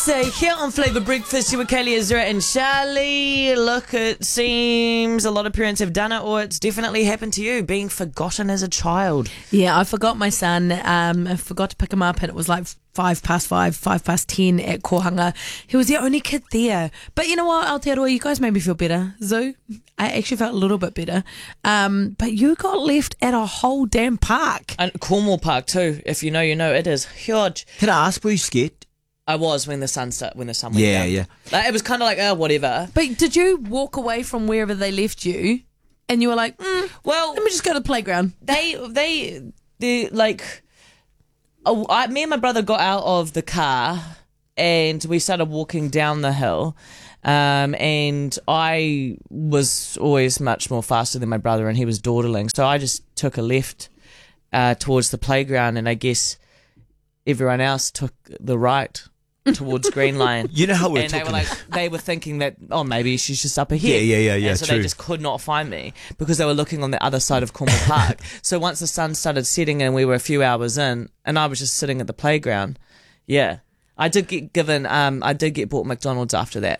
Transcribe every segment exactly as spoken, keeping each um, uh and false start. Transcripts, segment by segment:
So here on Flavour Breakfast, you were Kaylee, Ezra and Charlie. Look, it seems a lot of parents have done it, or it's definitely happened to you, being forgotten as a child. Yeah, I forgot my son. Um, I forgot to pick him up, and it was like five past five, five past ten at Kohanga. He was the only kid there. But you know what, Aotearoa, you guys made me feel better. Zoo, I actually felt a little bit better. Um, but you got left at a whole damn park. And Cornwall Park too, if you know, you know, it is huge. Can I ask, were you scared? I was when the sun start, when the sun went Yeah, down. yeah. Like, it was kind of like, oh, whatever. But did you walk away from wherever they left you, and you were like, mm, Well, let me just go to the playground? they, they, they, like, oh, I, me and my brother got out of the car and we started walking down the hill. Um, and I was always much more faster than my brother, and he was dawdling. So I just took a left uh, towards the playground, and I guess everyone else took the right towards Green Lane. You know how we're and they talking. were like, they were thinking that, oh, maybe she's just up ahead. Yeah, yeah, yeah, yeah, And so true. they just could not find me because they were looking on the other side of Cornwall Park. So once the sun started setting and we were a few hours in, and I was just sitting at the playground, yeah. I did get given, um, I did get bought McDonald's after that.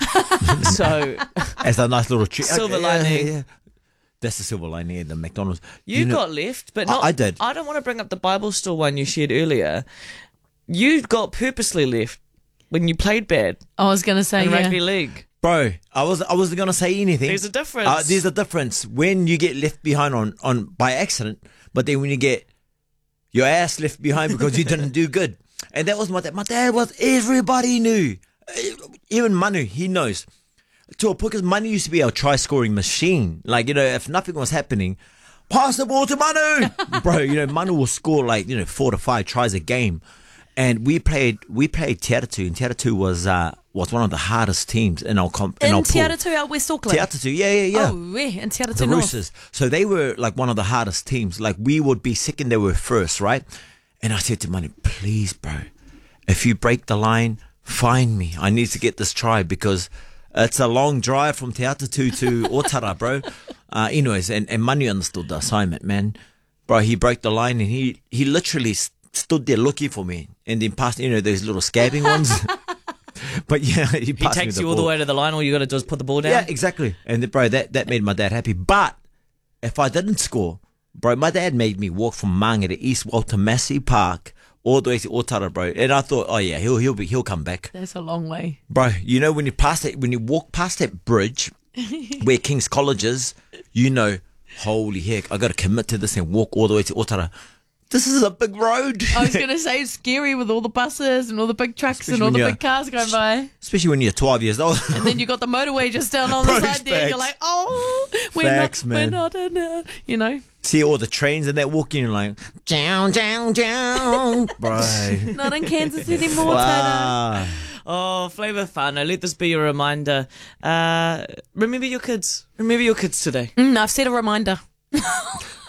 So As a nice little treat. Silver Okay, lining. Yeah, yeah. That's the silver lining at the McDonald's. you, know- got left, but I- not. I did. I don't want to bring up the Bible store one you shared earlier. You got purposely left when you played bad I was going to say, in yeah. rugby league. Bro, I was I wasn't gonna say anything. There's a difference. Uh, there's a difference when you get left behind on, on by accident, but then when you get your ass left behind because you didn't do good. And that was my dad. My dad was, everybody knew. Even Manu, he knows. To because Manu used to be our try scoring machine. Like, you know, if nothing was happening, pass the ball to Manu. Bro, you know, Manu will score like, you know, four to five tries a game. And we played we played Te Aratu, and Te Aratu was uh, was one of the hardest teams in our comp in, In our Te pool. Aratu out West Auckland. Te Aratu, yeah, yeah, yeah. Oh, yeah, in Te Aratu The North. Roosters. So they were like one of the hardest teams. Like we would be second, they were first, right? And I said to Manu, please, bro, if you break the line, find me. I need to get this try because it's a long drive from Te Atatu to Otara, bro. Uh, anyways, and, and Manu understood the assignment, man. Bro, he broke the line and he, he literally st- stood there looking for me and then passed, you know, those little scabbing ones. But yeah, he, He passed me takes the you all ball. the way to the line. All you got to do is put the ball down. Yeah, exactly. And bro, that, that made my dad happy. But if I didn't score, bro, my dad made me walk from Mange to East Walter Massey Park all the way to Otara, bro. And I thought, oh yeah, he'll he'll be he'll come back, That's a long way. bro. You know when you pass it, when you walk past that bridge where King's College is, you know, holy heck, I got to commit to this and walk all the way to Otara. This is a big road. I was going to say it's scary with all the buses and all the big trucks Especially and all when the you're- big cars going by. Especially when you're twelve years old. And then you got the motorway just down on the Bro, side there. And you're facts. like, oh, we're Facts, not, man. we're not in a, you know. See all the trains and that walking, you're like, down, down, down, bro. Not in Kansas anymore, Tato. Wow. Oh, Flavour Whānau, let this be a reminder. Uh, remember your kids. Remember your kids today. Mm, I've set a reminder.